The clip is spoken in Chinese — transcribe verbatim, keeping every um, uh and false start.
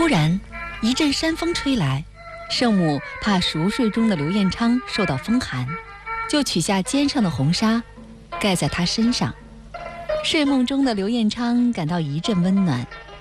突然，一阵山风吹来，圣母怕熟睡中的刘彦昌受到风寒，就取下肩上的红纱，盖在他身上。睡梦中的刘彦昌感到一阵温暖，